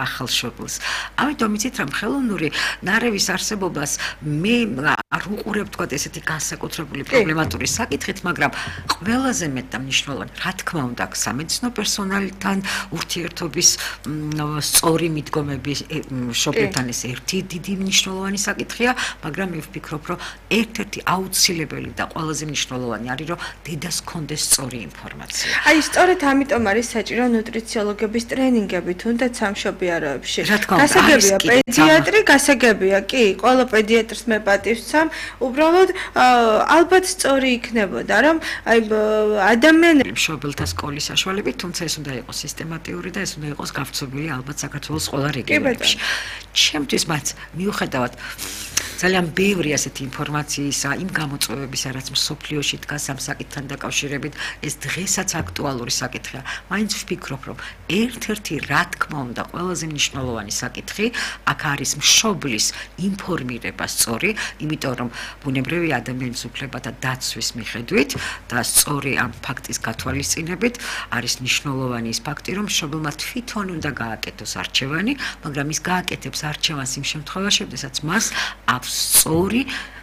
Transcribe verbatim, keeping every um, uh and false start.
ახალ შობილს. ამიტომ იცით რომ ხელოვნური ნარევის არსებობას მე არ უყურებ თქვათ ესეთი განსაკუთრებული პრობლემატური საკითხით, მაგრამ ყველაზე მეტ და მნიშვნელოვანი, რა თქმა უნდა, სამედიცინო პერსონალთან ურთიერთობის სწორი მიდგომები შობილთან ეს ერთი დიდი მნიშვნელოვანი საკითხია, მაგრამ მე ვფიქრობ, რომ ერთ-ერთი აუცილებელი და ყველაზე მნიშვნელოვანი არის, რომ დედას ჰქონდეს სწორი ინფორმაცია. აი, სწორედ ამიტომ არის საჭირო ნუტრიციოლოგების ტრენინგები, თუნდაც სამშობიაროებში. გასაგებია პედიატრი, გასაგებია, კი, ყველა პედიატრს მე პატივს ვცამ, უბრალოდ ალბათ სწორი იქნებოდა, რომ აი ადამიანები მშობელთა სკოლის საშუალებით, თუმცა ეს უნდა იყოს სისტემატიური და ეს უნდა იყოს გავრცობილი ალბათ საქართველოს ყველა რეგიონებში. ჩემთვის მათ მიუხედავად ძალიან ბევრი ასეთი ინფორმაციისა, იმ გამოწვევებისა, რაც მსოფლიოში დგას ამ საკითხთან დაკავშირებით, ეს დღესაც აქტუალური საკითხია. მაინც ვფიქრობ, რომ ერთ-ერთი რა თქმა უნდა ყველაზე მნიშვნელოვანი საკითხი აქ არის მშობლის ინფორმირება სწორი, იმიტომ რომ ბუნებრივი ადამიანის უფლებათა დაცვის მიხედვით და სწორი ამ ფაქტის გათვალისწინებით არის მნიშვნელოვანი ის ფაქტი, რომ მშობელმა თვითონ უნდა გააკეთოს არჩევანი, მაგრამ ის გააკეთებს არჩევანს იმ შემთხვევაში, როდესაც მას აქვს სწორი